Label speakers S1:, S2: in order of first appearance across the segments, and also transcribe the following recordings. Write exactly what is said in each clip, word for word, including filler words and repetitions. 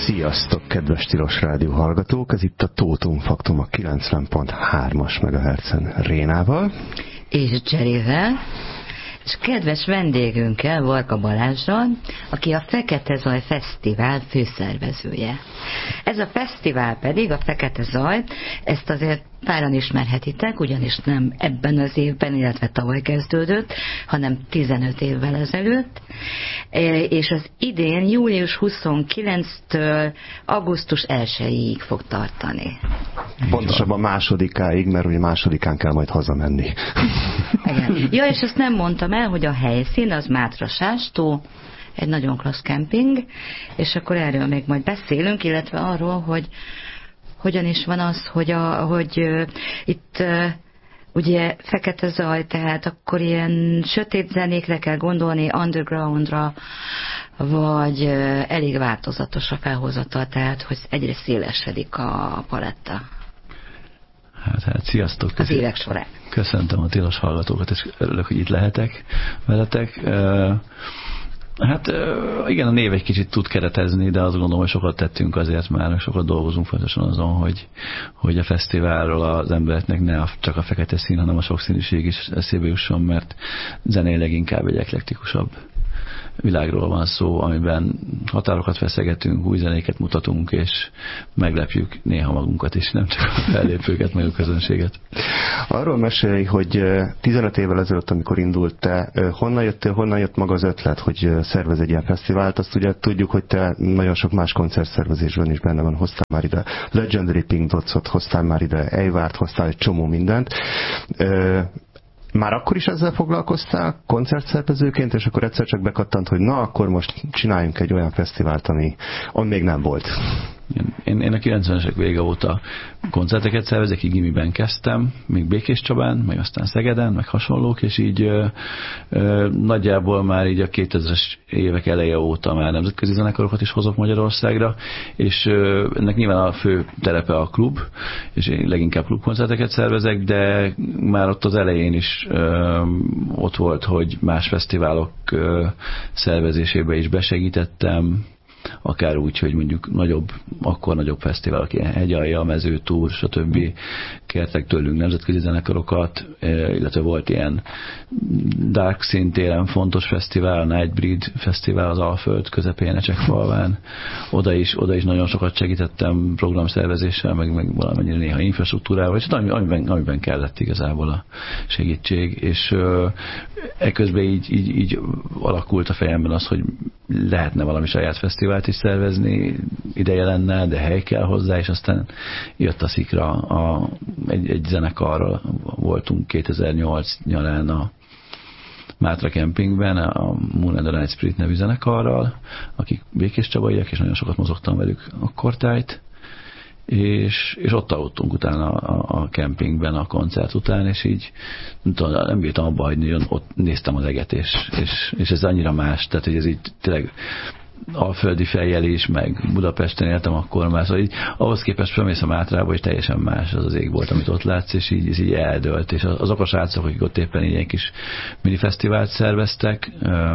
S1: Sziasztok, kedves Tilos Rádió hallgatók! Ez itt a Tótum Faktum a kilencven pont hármas megahertzen Rénával.
S2: És Jerryvel. És kedves vendégünkkel, Varga Balázsral, aki a Fekete Zaj Fesztivál főszervezője. Ez a fesztivál pedig, a Fekete Zaj, ezt azért páran ismerhetitek, ugyanis nem ebben az évben, illetve tavaly kezdődött, hanem tizenöt évvel ezelőtt, és az idén július huszonkilencedikétől augusztus elsejéig fog tartani.
S1: Pontosabban másodikáig, mert ugye másodikán kell majd hazamenni.
S2: Igen. Ja, és azt nem mondtam el, hogy a helyszín az Mátra-Sástó, egy nagyon klassz kemping, és akkor erről még majd beszélünk, illetve arról, hogy hogyan is van az, hogy, a, hogy uh, itt uh, ugye Fekete Zaj, tehát akkor ilyen sötét zenékre kell gondolni, undergroundra, vagy uh, elég változatos a felhozatal, tehát hogy egyre szélesedik a paletta.
S3: Hát, hát sziasztok!
S2: Az évek során.
S3: Köszöntöm a tilos hallgatókat, és örülök, hogy itt lehetek veletek. Hát igen, a név egy kicsit tud keretezni, de azt gondolom, hogy sokat tettünk azért már, sokat dolgozunk fontosan azon, hogy, hogy a fesztiválról az embereknek ne csak a fekete szín, hanem a sokszínűség is eszébe jusson, mert zenéleg inkább egy eklektikusabb világról van szó, amiben határokat feszegetünk, új zenéket mutatunk, és meglepjük néha magunkat is, nem csak a fellépőket, meg a közönséget.
S1: Arról mesélj, hogy tizenöt évvel ezelőtt, amikor indult, te honnan jöttél, honnan jött maga az ötlet, hogy szervez egy ilyen fesztivált? Azt ugye tudjuk, hogy te nagyon sok más koncertszervezésben is benne van, hoztál már ide Legendary Pink Dots-ot, hoztál már ide Eivart, hoztál egy csomó mindent. Már akkor is ezzel foglalkoztál koncertszervezőként, és akkor egyszer csak bekattant, hogy na, akkor most csináljunk egy olyan fesztivált, ami, ami még nem volt.
S3: Én, én a kilencvenesek vége óta koncerteket szervezek, így gimiben kezdtem, még Békés Csabán, meg aztán Szegeden, meg hasonlók, és így ö, ö, nagyjából már így a kétezres évek eleje óta már nemzetközi zenekarokat is hozok Magyarországra, és ö, ennek nyilván a fő terepe a klub, és én leginkább klubkoncerteket szervezek, de már ott az elején is ö, ott volt, hogy más fesztiválok ö, szervezésébe is besegítettem, akár úgy, hogy mondjuk nagyobb, akkor nagyobb fesztiválok, ilyen Hegyalja, Mezőtúr, stb. Kértek tőlünk nemzetközi zenekarokat, illetve volt ilyen Dark Scene téren fontos fesztivál, Nightbreed fesztivál az Alföld közepén, Ecsekfalván. Oda is, oda is nagyon sokat segítettem programszervezéssel, meg, meg valamennyire néha infrastruktúrával, és amiben, amiben kellett igazából a segítség, és ekközben így, így, így alakult a fejemben az, hogy lehetne valami saját fesztivált is szervezni, ideje lenne, de hely kell hozzá, és aztán jött a szikra, a, egy, egy zenekarral voltunk kétezer-nyolc nyarán a Mátra Kempingben, a Moon and the Night Spirit nevű zenekarral, akik békés csabaiak, és nagyon sokat mozogtam velük akkortájt, és, és ott aludtunk utána a, a kempingben a koncert után, és így nem, tudom, nem bírtam abba hagyni, hogy ott néztem az eget, és, és, és ez annyira más, tehát hogy ez így tényleg alföldi fejjel is, meg Budapesten éltem akkor már, szóval így, ahhoz képest felmész a Mátrába, és teljesen más az az ég volt, amit ott látsz, és így, így eldőlt, és azok a srácok, akik ott éppen így egy kis minifesztivált szerveztek,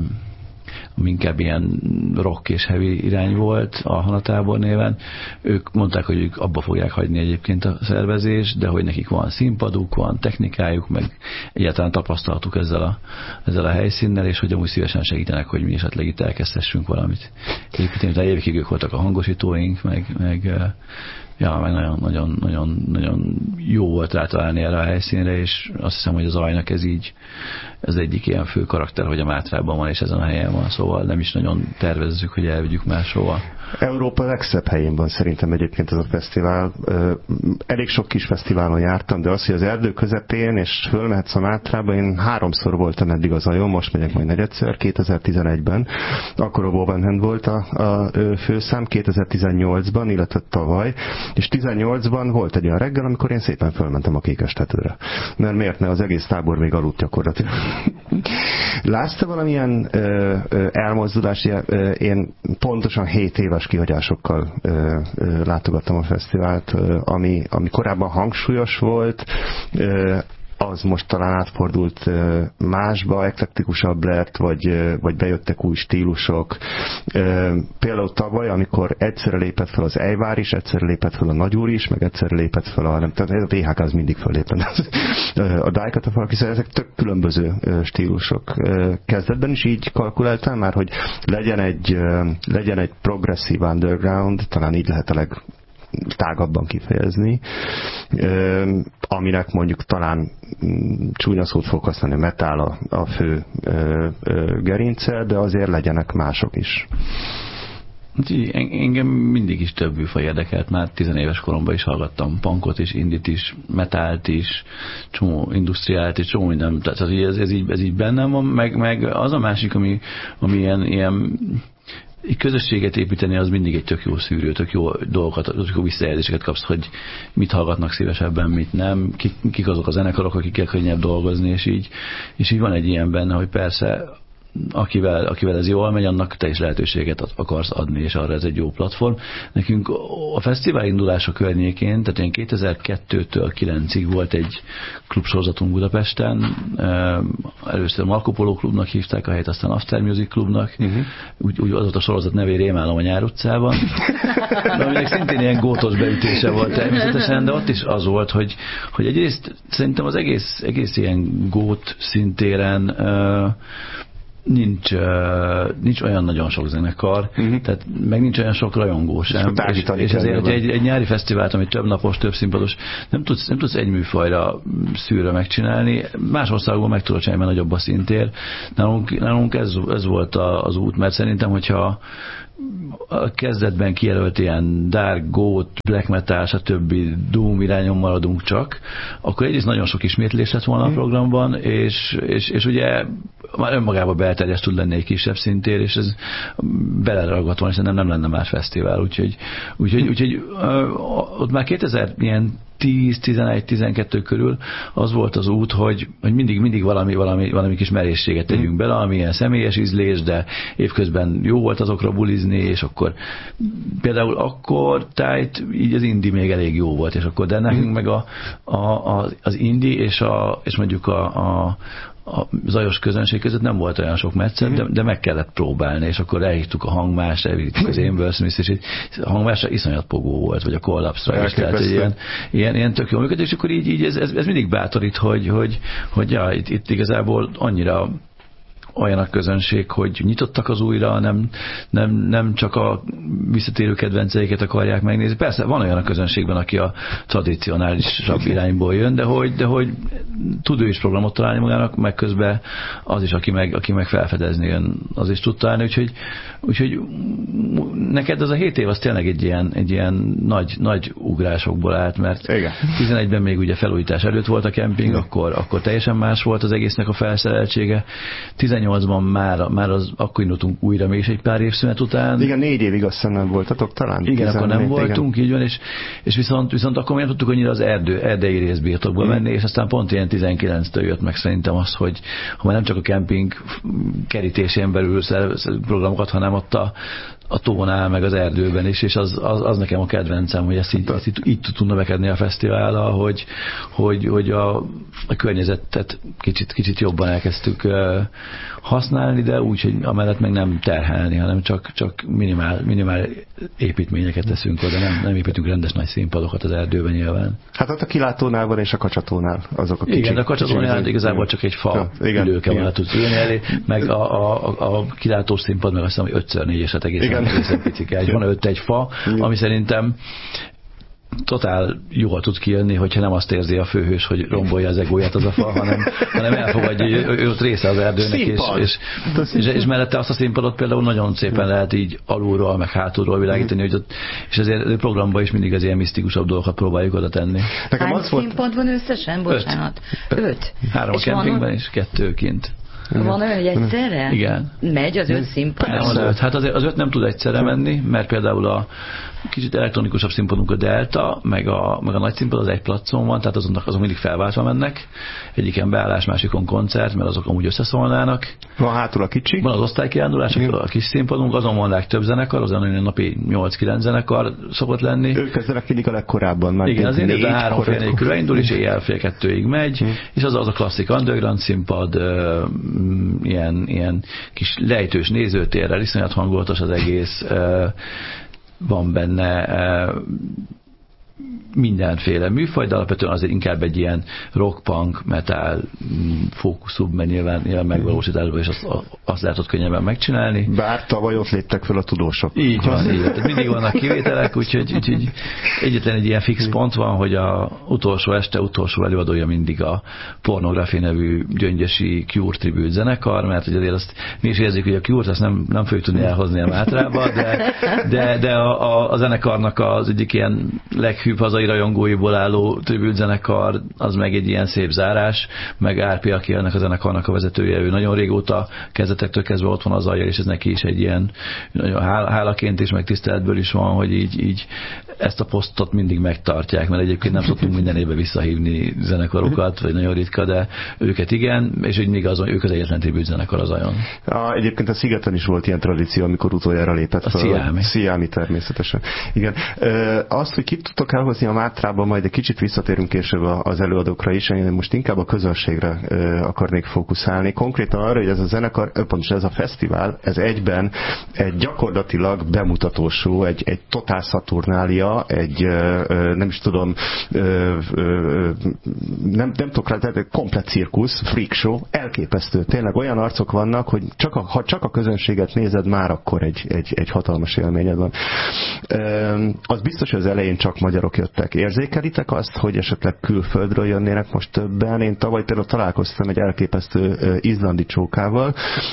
S3: ami inkább ilyen rock és heavy irány volt a Hanatábor néven. Ők mondták, hogy ők abba fogják hagyni egyébként a szervezést, de hogy nekik van színpaduk, van technikájuk, meg egyáltalán tapasztalatuk ezzel a, ezzel a helyszínnel, és hogy amúgy szívesen segítenek, hogy mi esetleg itt elkezdhessünk valamit. Egyébként a évekig ők voltak a hangosítóink, meg, meg ja, meg nagyon, nagyon, nagyon, nagyon jó volt rátalálni erre a helyszínre, és azt hiszem, hogy az Zajnak ez így, ez egyik ilyen fő karakter, hogy a Mátrában van, és ezen a helyen van, szóval nem is nagyon tervezzük, hogy elvigyük máshova.
S1: Európa legszebb helyén van szerintem egyébként ez a fesztivál. Elég sok kis fesztiválon jártam, de az, hogy az erdő közepén, és fölmehetsz a Mátrába, én háromszor voltam eddig az Zajon, most megyek majd negyedszer, kétezer-tizenegyben. Akkor a Bovenhand volt a, a főszám, kétezer-tizennyolcban, illetve tavaly, és tizennyolcban volt egy olyan reggel, amikor én szépen fölmentem a Kékestetőre. Mert miért ne, az egész tábor még aludt gyakorlatilag. Látsz-e valamilyen ö, ö, elmozdulást? Én pontosan hét éves kihagyásokkal ö, ö, látogattam a fesztivált, ö, ami, ami korábban hangsúlyos volt, ö, az most talán átfordult másba, eklektikusabb lett, vagy, vagy bejöttek új stílusok. Például tavaly, amikor egyszerre lépett fel az Ejvár is, egyszerre lépett fel a Nagyúr is, meg egyszerre lépett fel a, nem, tehát a té há ká az mindig föllépett. A Dájkatafalk, hiszen ezek tök különböző stílusok. Kezdetben is így kalkuláltál már, hogy legyen egy, legyen egy progressive underground, talán így lehet a leg tágabban kifejezni, aminek mondjuk talán csúnya szót fog használni, a metal a, a fő gerince, de azért legyenek mások is.
S3: Engem mindig is több műfaj érdekelt, már tizenéves koromban is hallgattam punkot is, indit is, metált is, csomó industriált is, csomó minden, tehát ez, ez, így, ez így bennem van, meg, meg az a másik, ami, ami ilyen, ilyen egy közösséget építeni, az mindig egy tök jó szűrő, tök jó dolgokat, tök jó visszajelzéseket kapsz, hogy mit hallgatnak szívesebben, mit nem, kik, kik azok a zenekarok, akikkel könnyebb dolgozni, és így, és így van egy ilyen benne, hogy persze akivel, akivel ez jól megy, annak te is lehetőséget akarsz adni, és arra ez egy jó platform. Nekünk a fesztivál indulása környékén, tehát én kétezer-kettőtől kilencig volt egy klubsorozatunk Budapesten, először Marco Polo klubnak hívták a helyet, aztán After Music klubnak, uh-huh. úgy, úgy az volt a sorozat nevé Rémálom a Nyár utcában, de aminek szintén ilyen gótos beütése volt természetesen, de ott is az volt, hogy, hogy egyrészt szerintem az egész, egész ilyen gót szintéren uh, Nincs, uh, nincs olyan nagyon sok zenekar, uh-huh. tehát meg nincs olyan sok rajongó sem. És, és ezért egy, egy nyári fesztivált, ami több napos, több színpados, nem tudsz, nem tudsz egy műfajra szűrre megcsinálni. Más országokban meg tudod csinálni, mert nagyobb a szintér. Nálunk, nálunk ez, ez volt az út, mert szerintem, hogyha a kezdetben kijelölt ilyen dark, goth, black metal, stb. Doom irányon maradunk csak, akkor egyrészt nagyon sok ismétlés lett volna a programban, és, és, és ugye már önmagában belterjes tud lenni egy kisebb szintér, és ez beleragadt volna, és nem, nem lenne már fesztivál, úgyhogy, úgyhogy, úgyhogy ott már kétezer-tíz, tizenegy, tizenkettő körül az volt az út, hogy, hogy mindig, mindig valami, valami, valami kis merészséget tegyünk bele, ami ilyen személyes ízlés, de évközben jó volt azokra bulizni, és akkor például akkor tájt így az indie még elég jó volt, és akkor de nekünk meg a, a, a, az indie és, a, és mondjuk a, a a zajos közönség között nem volt olyan sok metszet, de, de meg kellett próbálni, és akkor elhívtuk a Hangmásra, elhívtuk az Amber Smith, és a Hangmásra iszonyat pogó volt, vagy a Collapse-ra is, tehát egy ilyen, ilyen, ilyen tök jó működés, és akkor így, így ez, ez, ez mindig bátorít, hogy, hogy, hogy ja, itt, itt igazából annyira olyan a közönség, hogy nyitottak az újra, nem, nem, nem csak a visszatérő kedvenceiket akarják megnézni. Persze van olyan a közönségben, aki a tradicionálisabb irányból jön, de hogy, de hogy tud ő is programot találni magának, meg közben az is, aki meg, aki meg felfedezni jön, az is tud találni. Úgyhogy, úgyhogy neked az a hét év az tényleg egy ilyen, egy ilyen nagy, nagy ugrásokból állt, mert igen. tizenegyben még ugye felújítás előtt volt a kemping, akkor, akkor teljesen más volt az egésznek a felszereltsége. tizennyolcban már, már az, akkor indultunk újra mégis egy pár évszünet után.
S1: Igen, négy évig azt hiszem nem voltatok talán.
S3: Igen, akkor nem voltunk, igen. Így van, és, és viszont, viszont akkor még nem tudtuk annyira az erdő, erdei részbirtokba hmm. menni, és aztán pont ilyen tizenkilenctől jött meg szerintem az, hogy ha már nem csak a kemping kerítésén belül programokat, hanem ott a a tónál, meg az erdőben is, és az, az, az nekem a kedvencem, hogy ezt így, ezt így, így tud növekedni a fesztivállal, hogy, hogy, hogy a, a környezetet kicsit, kicsit jobban elkezdtük uh, használni, de úgy, hogy amellett meg nem terhelni, hanem csak, csak minimál, minimál építményeket teszünk oda, nem, nem építünk rendes nagy színpadokat az erdőben nyilván.
S1: Hát ott a kilátónál van, és a kacsatónál azok a kicsik.
S3: Igen, a kacsatónál igazából csak egy fa ja, ülőke van, tudsz ülni elé, meg a, a, a, a kilátós színpad, meg azt hiszem, hogy ötször négyeset egészen egészen picike. Van előtt egy fa, ami szerintem totál jól tud kijönni, hogyha nem azt érzi a főhős, hogy rombolja az egóját az a fa, hanem, hanem elfogadja, hogy ő ott része az erdőnek, és, és, és, és mellette azt a színpadot például nagyon szépen lehet így alulról, meg hátulról világítani, hogy ott, és ezért a programban is mindig az ilyen misztikusabb dolgokat próbáljuk oda tenni.
S2: Hány színpad van összesen? Bocsánat. Öt.
S3: Három a kempingben és kettő kint.
S2: Van olyan, hogy egyszerre?
S3: Igen.
S2: Megy az öt színpad?
S3: Nem, az öt. Hát az, az öt nem tud egyszerre menni, mert például a kicsit elektronikusabb színpadunk a Delta, meg a, meg a nagy színpad az egy placon van, tehát azonnak azok mindig felváltva mennek. Egyiken beállás, másikon koncert, mert azok amúgy összeszólnának.
S1: Van hátul a kicsi.
S3: Van az osztálykirándulás, a kis színpadunk, azon van legtöbb zenekar, azon olyan napi nyolc-kilenc zenekar szokott lenni.
S1: Ők kezdenek mindig a legkorábban. Már
S3: igen, az én de három fél négy körül indul, és éjjel fél kettőig megy, hmm. és az az a klasszik underground színpad, uh, ilyen, ilyen kis lejtős nézőtérrel, iszonyat hangulatos az egész, uh, van benne uh, mindenféle műfaj, de alapvetően azért inkább egy ilyen rock, punk, metal fókuszú, mert nyilván, nyilván megvalósításban, és azt, azt lehet ott könnyebben megcsinálni.
S1: Bár tavaly ott léptek fel a tudósok.
S3: Így van, így van. Tehát mindig vannak kivételek, úgyhogy, úgyhogy egyetlen egy ilyen fix pont van, hogy a utolsó este utolsó előadója mindig a Pornography nevű gyöngyösi Cure tribute zenekar, mert ugye azért azt mi is érzik, hogy a Cure-t azt nem, nem fogjuk tudni elhozni a Mátrába, de, de, de a, a, a zenekarnak az egyik ilyen leghűbb hazai rajongóiból álló tribute zenekar, az meg egy ilyen szép zárás, meg Árpi, aki ennek a zenekarnak a vezetője, ő nagyon régóta kezdetektől kezdve ott van az alja, és ez neki is egy ilyen nagyon hálaként is, meg tiszteletből is van, hogy így, így ezt a posztot mindig megtartják, mert egyébként nem szoktunk minden évben visszahívni zenekarokat, vagy nagyon ritka, de őket igen, és hogy még azon, ők az egyetlen tribute zenekar az ajon.
S1: A, egyébként a Szigeten is volt ilyen tradíció, amikor utoljára lépett
S3: a
S1: fel.
S3: Sziámi.
S1: Sziámi természetesen. Igen. Ö, azt, hogy kit tudtok elhozni a Mátrába, majd egy kicsit visszatérünk később az előadókra is, én most inkább a közönségre ö, akarnék fókuszálni. Konkrétan arra, hogy ez a zenekar, pontosan ez a fesztivál, ez egyben egy gyakorlatilag bemutató egy, egy totál szaturnália, egy ö, ö, nem is tudom ö, ö, nem, nem tudok rá, egy komplet cirkusz, freak show, elképesztő. Tényleg olyan arcok vannak, hogy csak a, ha csak a közönséget nézed, már akkor egy, egy, egy hatalmas élményed van. Ö, az biztos, hogy az elején csak magyarok jöttek. Érzékelitek azt, hogy esetleg külföldről jönnének most többen? Én tavaly például találkoztam egy elképesztő uh, izlandi csókával,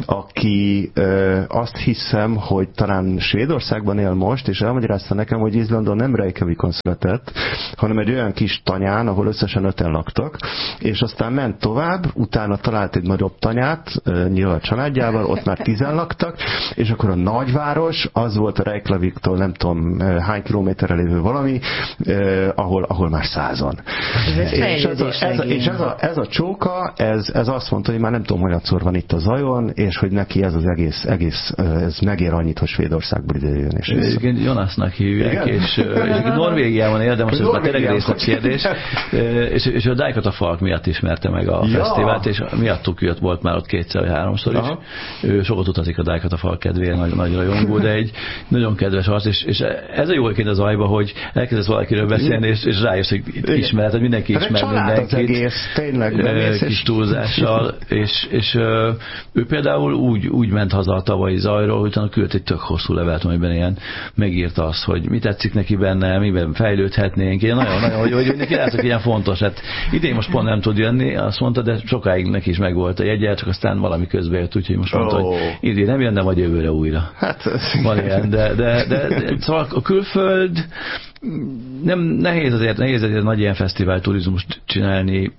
S1: aki uh, azt hiszem, hogy talán Svédországban él most, és elmagyarázta nekem, hogy Izlandon nem Reykjavikon született, hanem egy olyan kis tanyán, ahol összesen öten laktak, és aztán ment tovább, utána talált egy nagyobb tanyát, uh, nyilván a családjával, ott már tizen laktak, és akkor a nagyváros, az volt a Reykjaviktól nem tudom uh, hány kilométerre lévő valami, Uh, ahol, ahol már százan.
S2: Ez
S1: és ez a, ez a, és ez a, ez a csóka, ez, ez azt mondta, hogy már nem tudom, hogy van itt a zajon, és hogy neki ez az egész, egész ez megér annyit, hogy Svédországból ide jön. És
S3: egyébként Jonasnak hívják, és, és Norvégiában él, de most ez már tényleg részletkérdés, és, és a Dajkatafalk miatt ismerte meg a ja. fesztivált, és miattuk jött, volt már ott kétszer vagy háromszor is. Aha. Ő sokat utazik a Dajkatafalk kedvére, nagy, nagy rajongó, de egy nagyon kedves arc, és, és ez a jó egyébként az ajba, hogy elkezdesz valakiről beszélni, és, és rájössz, hogy ismered, hogy mindenki
S1: hát
S3: ismer mindenkit.
S1: Egész, tényleg,
S3: kis és... túlzással, és, és ő például úgy, úgy ment haza a tavalyi zajról, hogy utána küldött egy tök hosszú levelet, amiben ilyen megírta azt, hogy mi tetszik neki benne, miben fejlődhetnénk, ilyen nagyon, nagyon, hogy, hogy neki látszik, ilyen fontos. Hát idén most pont nem tud jönni, azt mondta, de sokáig neki is megvolt a jegye, csak aztán valami közben jött, úgyhogy most mondta, oh. hogy idén nem jön, de vagy jövőre újra. Hát, van ilyen, de, de, de, de szóval a külföld nem nehéz azért, nehéz azért nagy ilyen fesztivál turizmust csinálni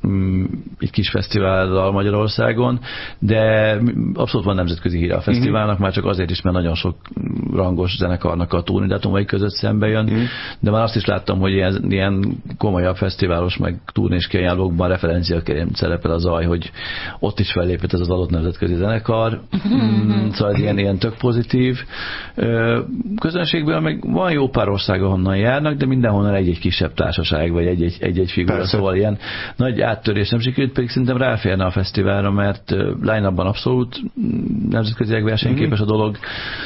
S3: egy kis fesztivállal Magyarországon, de abszolút van nemzetközi híre a fesztiválnak, már csak azért is, mert nagyon sok rangos zenekarnak a turnédátumai között szembe jön, mm. de már azt is láttam, hogy ilyen, ilyen komolyabb fesztiválos, meg turnés kiajánlókban referenciaként szerepel a zaj, hogy ott is fellépett ez az adott nemzetközi zenekar, mm, szóval ilyen, ilyen tök pozitív. Közönségből meg van jó pár ország, ahonnan járnak, de mindenhonnan egy-egy kisebb társaság, vagy egy-egy, egy-egy figura, persze. Szóval ilyen nagy áttörés nem sikerült, pedig szerintem ráférne a fesztiválra, mert line-upban abszolút nemzetközileg versenyképes a dolog.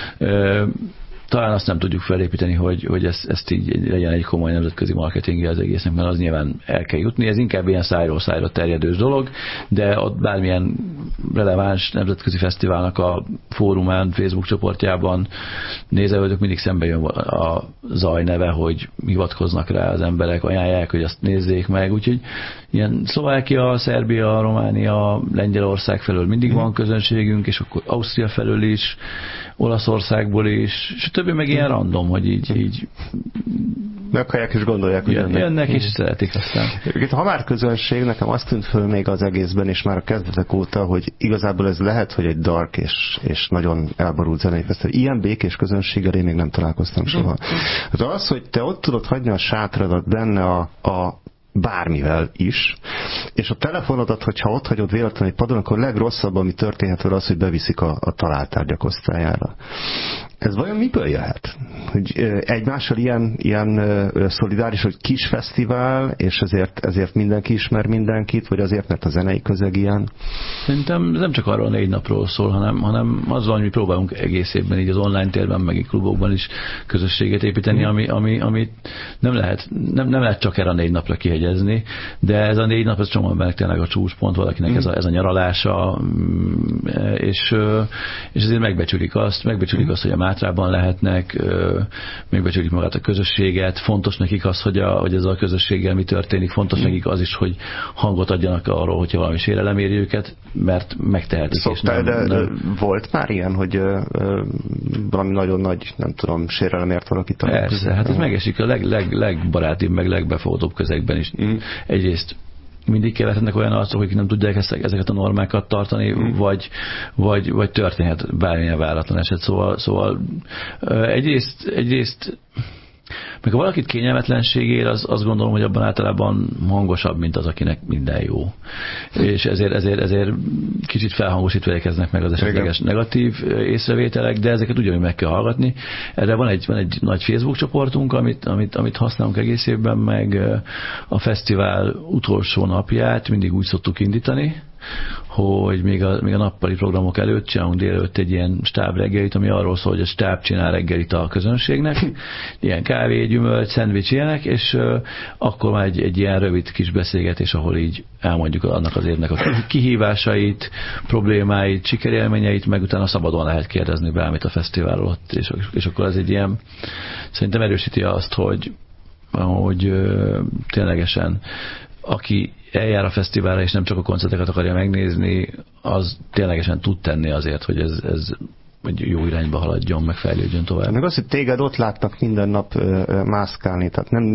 S3: Talán azt nem tudjuk felépíteni, hogy, hogy ezt, ezt így legyen egy komoly nemzetközi marketingje az egésznek, mert az nyilván el kell jutni. Ez inkább ilyen szájról szájra terjedős dolog, de ott bármilyen releváns nemzetközi fesztiválnak a fórumán, Facebook csoportjában nézelődök, mindig szembe jön a zaj neve, hogy hivatkoznak rá az emberek, ajánlják, hogy azt nézzék meg. Úgyhogy ilyen Szlovákia, Szerbia, Románia, Lengyelország felől mindig van közönségünk, és akkor Ausztria felől is, Olaszországból is, és többi meg ilyen random, hogy így, így
S1: meghallják és gondolják, hogy
S3: jönnek. Jönnek és szeretik aztán.
S1: Ha már közönség, nekem azt tűnt föl még az egészben, és már a kezdetek óta, hogy igazából ez lehet, hogy egy dark és, és nagyon elborult zenei fesztivál. Ilyen békés közönséggel én még nem találkoztam soha. De az, hogy te ott tudod hagyni a sátradat benne a, a bármivel is, és a telefonodat, hogyha ott hagyod véletlenül egy padon, akkor a legrosszabb, ami történhet vele az, hogy beviszik a, a találtárgyak osztályára. Ez vajon miből jöhet? Hogy egymással ilyen, ilyen szolidáris, hogy kis fesztivál, és ezért, ezért mindenki ismer mindenkit, vagy azért, mert a zenei közeg ilyen?
S3: Szerintem nem csak arról a négy napról szól, hanem, hanem azzal, hogy mi próbálunk egész évben, így az online térben, meg klubokban is közösséget építeni, ami, ami, ami nem, lehet, nem, nem lehet csak erre a négy napra kihegyezni, de ez a négy nap, ez csomóban tényleg a csúcspont, valakinek ez a, ez a nyaralása, és, és ezért megbecsülik azt, megbecsülik azt, hogy a Mátrában lehetnek, megbecsülik magát a közösséget, fontos nekik az, hogy, a, hogy ez a közösséggel mi történik, fontos nekik az is, hogy hangot adjanak arról, hogyha valami sérelem éri őket, mert megtehetik.
S1: Szoktál, de nem... volt már ilyen, hogy ö, ö, valami nagyon nagy, nem tudom, sérelem ért valakit?
S3: Persze, hát ez megesik a leg, leg, legbarátibb, meg legbefogadóbb közegben is. Mm. Egyrészt mindig keletnek olyan arcok, akik nem tudják ezt, ezeket a normákat tartani, mm. vagy, vagy, vagy történhet bármilyen váratlan eset. Szóval, szóval egyrészt, egyrészt meg ha valakit kényelmetlenségér, az, azt gondolom, hogy abban általában hangosabb, mint az, akinek minden jó. És ezért, ezért, ezért kicsit felhangosítva érkeznek meg az esetleges negatív észrevételek, de ezeket ugyanúgy meg kell hallgatni. Erre van egy, van egy nagy Facebook csoportunk, amit, amit, amit használunk egész évben, meg a fesztivál utolsó napját mindig úgy szoktuk indítani, hogy még a, még a nappali programok előtt csinálunk délelőtt egy ilyen stáb reggelit, ami arról szól, hogy a stáb csinál reggelit a közönségnek, ilyen kávé, gyümölcs, szendvics ilyenek, és uh, akkor már egy, egy ilyen rövid kis beszélgetés, ahol így elmondjuk annak az évnek a kihívásait, problémáit, sikerélményeit, meg utána szabadon lehet kérdezni bármit a fesztiválról ott, és, és akkor ez egy ilyen, szerintem erősíti azt, hogy, hogy uh, ténylegesen aki eljár a fesztiválra, és nem csak a koncerteket akarja megnézni, az ténylegesen tud tenni azért, hogy ez, ez egy jó irányba haladjon, meg fejlődjön tovább.
S1: Meg az, hogy téged ott látnak minden nap mászkálni, tehát nem